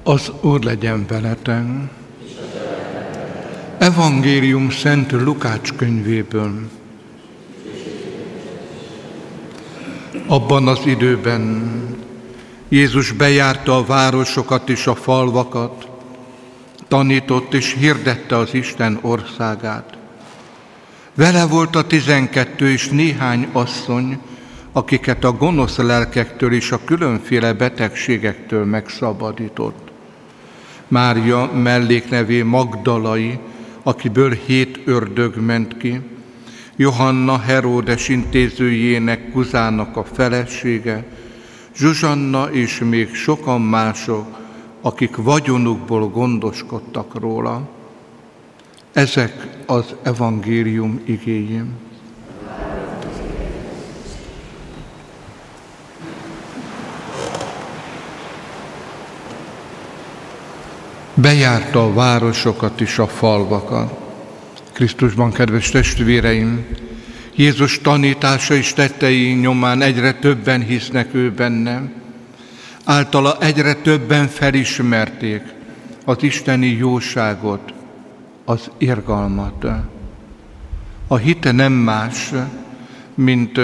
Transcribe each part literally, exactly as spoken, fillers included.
Az Úr legyen veletek. Evangélium Szent Lukács könyvéből. Abban az időben Jézus bejárta a városokat és a falvakat, tanított és hirdette az Isten országát. Vele volt a tizenkettő és néhány asszony, akiket a gonosz lelkektől és a különféle betegségektől megszabadított. Mária melléknevé Magdalai, akiből hét ördög ment ki, Johanna Heródes intézőjének Kuzának a felesége, Zsuzsanna és még sokan mások, akik vagyonukból gondoskodtak róla. Ezek az evangélium igéi. Bejárta a városokat és a falvakat. Krisztusban, kedves testvéreim, Jézus tanítása és tettei nyomán egyre többen hisznek ő benne. Általa egyre többen felismerték az isteni jóságot, az irgalmat. A hite nem más, mint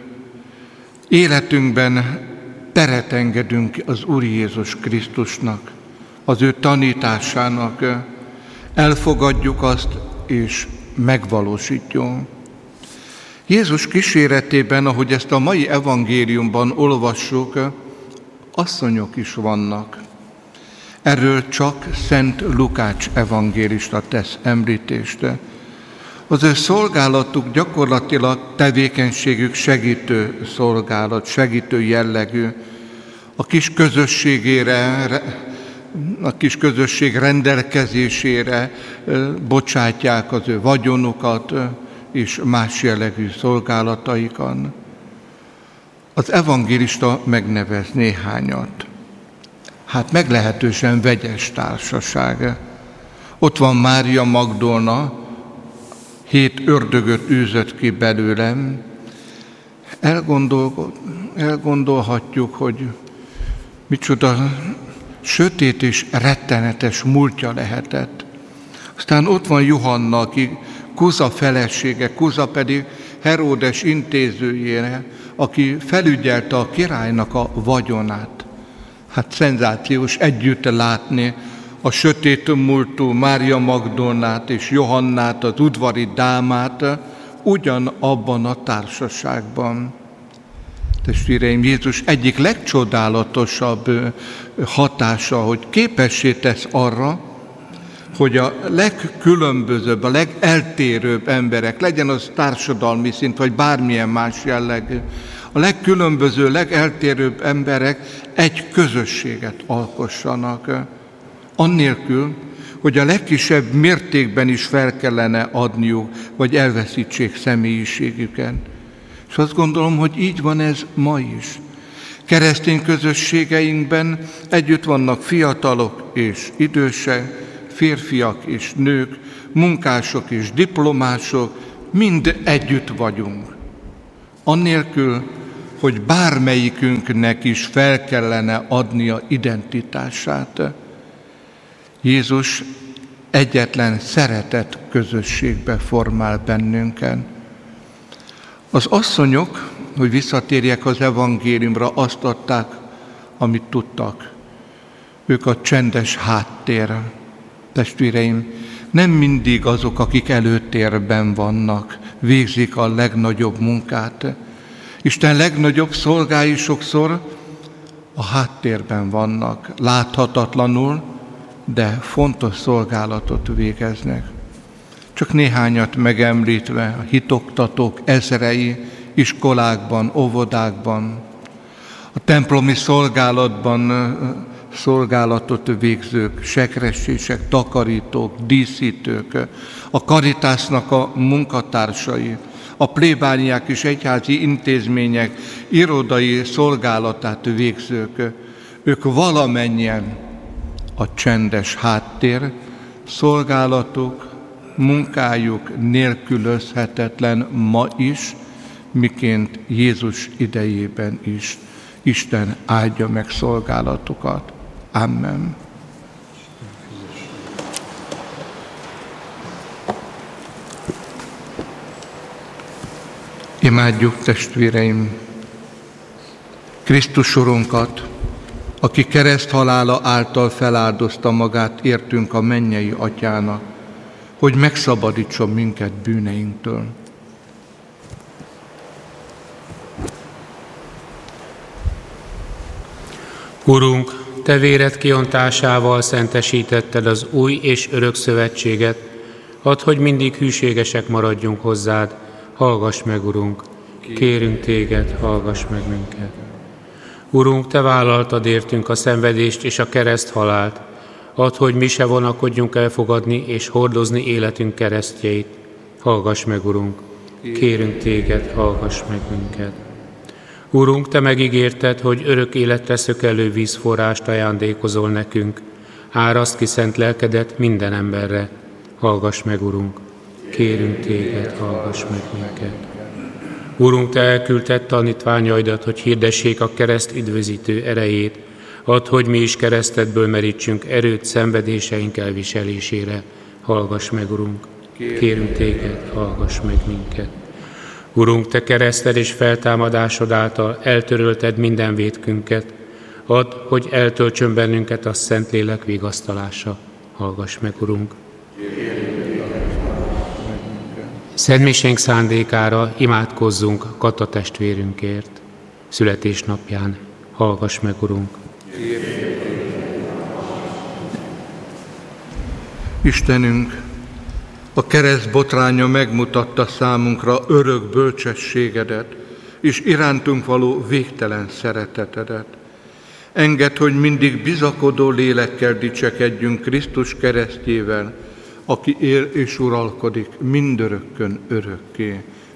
életünkben teret engedünk az Úr Jézus Krisztusnak, az ő tanításának, elfogadjuk azt és megvalósítjuk. Jézus kíséretében, ahogy ezt a mai evangéliumban olvassuk, asszonyok is vannak. Erről csak Szent Lukács evangélista tesz említést. Az ő szolgálatuk gyakorlatilag tevékenységük segítő szolgálat, segítő jellegű. A kis közösségére, a kis közösség rendelkezésére bocsátják az ő vagyonukat és más jellegű szolgálataikat. Az evangélista megnevez néhányat. Hát meglehetősen vegyes társaság. Ott van Mária Magdolna, hét ördögöt űzött ki belőlem. Elgondol, elgondolhatjuk, hogy micsoda sötét és rettenetes múltja lehetett. Aztán ott van Johanna, aki Kuza felesége, Kuza pedig Heródes intézőjére, aki felügyelte a királynak a vagyonát. Hát szenzációs együtt látni a sötét múltú Mária Magdolnát és Johannát, az udvari dámát ugyanabban a társaságban. Testvéreim, Jézus egyik legcsodálatosabb hatása, hogy képessé tesz arra, hogy a legkülönbözőbb, a legeltérőbb emberek, legyen az társadalmi szint, vagy bármilyen más jellegű, a legkülönböző, legeltérőbb emberek egy közösséget alkossanak. Annélkül, hogy a legkisebb mértékben is fel kellene adniuk, vagy elveszítsék személyiségüket. És azt gondolom, hogy így van ez ma is. Keresztény közösségeinkben együtt vannak fiatalok és idősek, férfiak és nők, munkások és diplomások, mind együtt vagyunk. Annélkül, hogy bármelyikünknek is fel kellene adnia identitását. Jézus egyetlen szeretet közösségbe formál bennünket. Az asszonyok, hogy visszatérjek az evangéliumra, azt adták, amit tudtak. Ők a csendes háttér. Testvéreim, nem mindig azok, akik előtérben vannak, végzik a legnagyobb munkát. Isten legnagyobb szolgái sokszor a háttérben vannak, láthatatlanul, de fontos szolgálatot végeznek. Csak néhányat megemlítve, a hitoktatók ezrei, iskolákban, óvodákban, a templomi szolgálatban szolgálatot végzők, sekresések, takarítók, díszítők, a Karitásznak a munkatársai, a plébániák és egyházi intézmények irodai szolgálatát végzők, ők valamennyien a csendes háttér, szolgálatuk, munkájuk nélkülözhetetlen ma is, miként Jézus idejében is. Isten áldja meg szolgálatukat. Amen. Imádjuk, testvéreim, Krisztus Urunkat, aki kereszthalála által feláldozta magát értünk a mennyei Atyának, hogy megszabadítson minket bűneinktől. Urunk, Te véred kiontásával szentesítetted az új és örök szövetséget, add, hogy mindig hűségesek maradjunk hozzád. Hallgass meg, Urunk! Kérünk Téged, hallgass meg minket! Urunk, Te vállaltad értünk a szenvedést és a kereszthalált, add, hogy mi se vonakodjunk elfogadni és hordozni életünk keresztjeit. Hallgass meg, Urunk! Kérünk Téged, hallgass meg minket! Urunk, Te megígérted, hogy örök életre szökelő vízforrást ajándékozol nekünk. Áraszt ki szent lelkedet minden emberre. Hallgass meg, Urunk! Kérünk Téged, hallgass meg minket! Urunk, Te elküldted tanítványaidat, hogy hirdessék a kereszt üdvözítő erejét. Add, hogy mi is keresztedből merítsünk erőt szenvedéseink elviselésére. Hallgass meg, Urunk! Kérünk Téged, hallgass meg minket! Urunk, Te kereszted és feltámadásod által eltörölted minden vétkünket. Add, hogy eltöltsön bennünket a Szentlélek vigasztalása. Hallgass meg, Urunk! Szentmisénk szándékára imádkozzunk Kata testvérünkért. Születésnapján hallgass meg, Urunk! Istenünk, a kereszt botránya megmutatta számunkra örök bölcsességedet, és irántunk való végtelen szeretetedet. Engedd, hogy mindig bizakodó lélekkel dicsekedjünk Krisztus keresztjével, aki él és uralkodik mindörökkön örökké.